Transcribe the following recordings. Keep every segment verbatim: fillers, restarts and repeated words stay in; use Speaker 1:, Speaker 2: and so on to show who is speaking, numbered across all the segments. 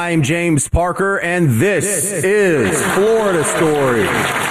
Speaker 1: I'm James Parker, and this, this is Florida Story.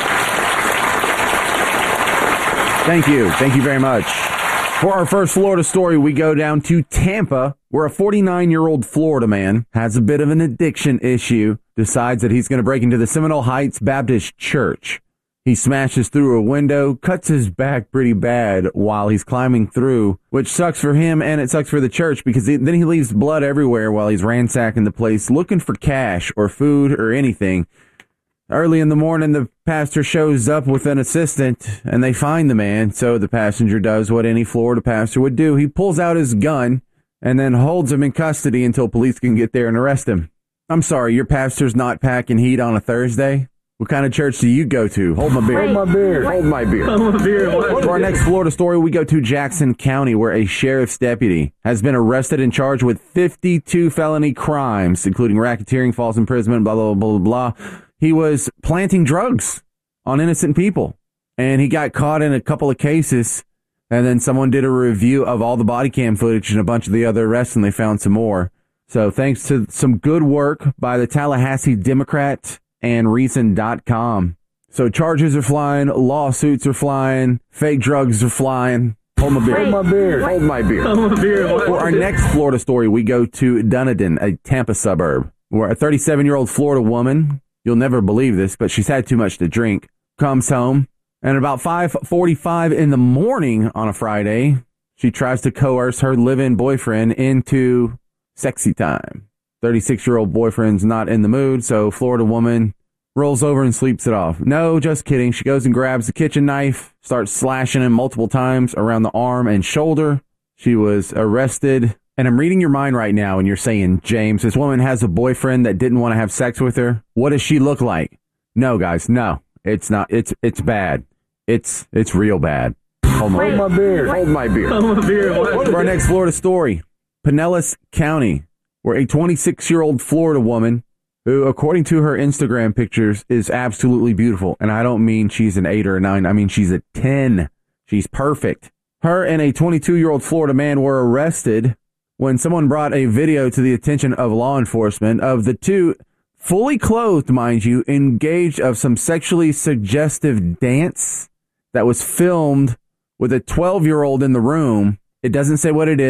Speaker 1: Thank you. Thank you very much. For our first Florida story, we go down to Tampa, where a forty-nine-year-old Florida man has a bit of an addiction issue, decides that he's going to break into the Seminole Heights Baptist Church. He smashes through a window, cuts his back pretty bad while he's climbing through, which sucks for him and it sucks for the church because he, then he leaves blood everywhere while he's ransacking the place looking for cash or food or anything. Early in the morning, the pastor shows up with an assistant and they find the man. So the passenger does what any Florida pastor would do. He pulls out his gun and then holds him in custody until police can get there and arrest him. I'm sorry, your pastor's not packing heat on a Thursday? What kind of church do you go to? Hold my beer.
Speaker 2: Hold my beer.
Speaker 1: Hold my beer.
Speaker 2: Hold my beer.
Speaker 1: For our next Florida story, we go to Jackson County, where a sheriff's deputy has been arrested and charged with fifty-two felony crimes, including racketeering, false imprisonment, blah, blah, blah, blah, blah. He was planting drugs on innocent people, and he got caught in a couple of cases, and then someone did a review of all the body cam footage and a bunch of the other arrests, and they found some more. So thanks to some good work by the Tallahassee Democrat and Reason dot com. So charges are flying, lawsuits are flying, fake drugs are flying. Hold my beer.
Speaker 2: Hold my beer.
Speaker 1: Hold my beer.
Speaker 2: Hold my beer.
Speaker 1: For our next Florida story, we go to Dunedin, a Tampa suburb, where a thirty-seven-year-old Florida woman, you'll never believe this, but she's had too much to drink, comes home, and about five forty-five in the morning on a Friday, she tries to coerce her live-in boyfriend into sexy time. thirty-six-year-old boyfriend's not in the mood, so Florida woman rolls over and sleeps it off. No, just kidding. She goes and grabs the kitchen knife, starts slashing him multiple times around the arm and shoulder. She was arrested. And I'm reading your mind right now, and you're saying, James, this woman has a boyfriend that didn't want to have sex with her. What does she look like? No, guys, no. It's not. It's it's bad. It's it's real bad. Hold my,
Speaker 2: Hold my beer.
Speaker 1: Hold my beer.
Speaker 2: Hold my beer.
Speaker 1: For our next Florida story, Pinellas County, where a twenty-six-year-old Florida woman, who, according to her Instagram pictures, is absolutely beautiful. And I don't mean she's an eight or a nine. I mean she's a ten. She's perfect. Her and a twenty-two-year-old Florida man were arrested when someone brought a video to the attention of law enforcement of the two, fully clothed, mind you, engaged of some sexually suggestive dance that was filmed with a twelve-year-old in the room. It doesn't say what it is.